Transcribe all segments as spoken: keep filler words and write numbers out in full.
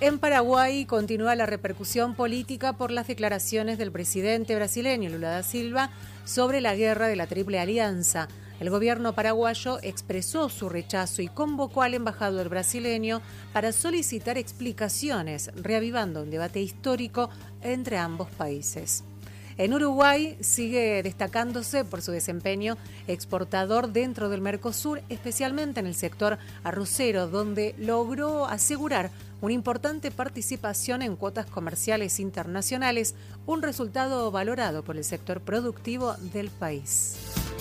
En Paraguay continúa la repercusión política por las declaraciones del presidente brasileño Lula da Silva sobre la guerra de la Triple Alianza. El gobierno paraguayo expresó su rechazo y convocó al embajador brasileño para solicitar explicaciones, reavivando un debate histórico entre ambos países. En Uruguay sigue destacándose por su desempeño exportador dentro del Mercosur, especialmente en el sector arrocero, donde logró asegurar una importante participación en cuotas comerciales internacionales, un resultado valorado por el sector productivo del país.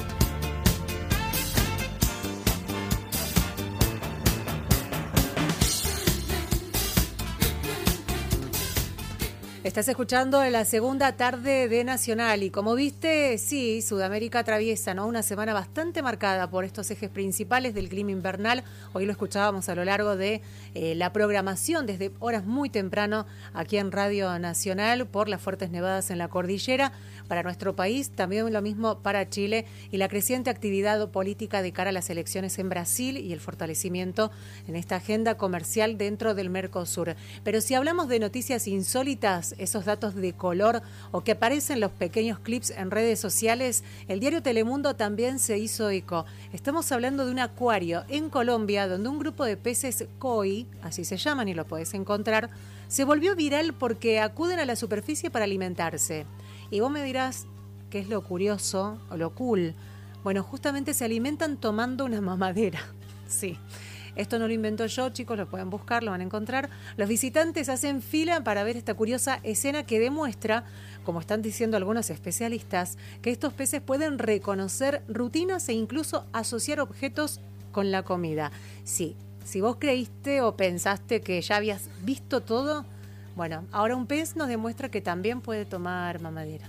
Estás escuchando la segunda tarde de Nacional y como viste, sí, Sudamérica atraviesa, ¿no?, una semana bastante marcada por estos ejes principales del clima invernal. Hoy lo escuchábamos a lo largo de eh, la programación desde horas muy temprano aquí en Radio Nacional por las fuertes nevadas en la cordillera para nuestro país, también lo mismo para Chile y la creciente actividad política de cara a las elecciones en Brasil y el fortalecimiento en esta agenda comercial dentro del Mercosur. Pero si hablamos de noticias insólitas, esos datos de color o que aparecen los pequeños clips en redes sociales, el diario Telemundo también se hizo eco. Estamos hablando de un acuario en Colombia donde un grupo de peces koi, así se llaman y lo podés encontrar, se volvió viral porque acuden a la superficie para alimentarse. Y vos me dirás, ¿qué es lo curioso o lo cool? Bueno, justamente se alimentan tomando una mamadera. Sí. Esto no lo invento yo, chicos, lo pueden buscar, lo van a encontrar. Los visitantes hacen fila para ver esta curiosa escena que demuestra, como están diciendo algunos especialistas, que estos peces pueden reconocer rutinas e incluso asociar objetos con la comida. Sí, si vos creíste o pensaste que ya habías visto todo, bueno, ahora un pez nos demuestra que también puede tomar mamadera.